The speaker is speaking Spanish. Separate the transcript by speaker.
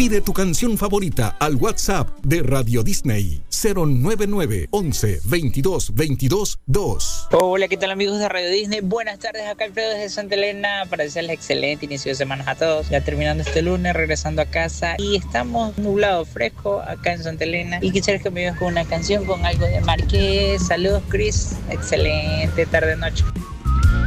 Speaker 1: Pide tu canción favorita al WhatsApp de Radio Disney 099 11 22 22 2.
Speaker 2: Hola, ¿qué tal amigos de Radio Disney? Buenas tardes, acá Alfredo desde Santa Elena para desearles excelente inicio de semana a todos. Ya terminando este lunes, regresando a casa y estamos nublado, fresco acá en Santa Elena y quisiera que me ayudes con una canción con algo de Marqués. Saludos, Chris. Excelente tarde-noche.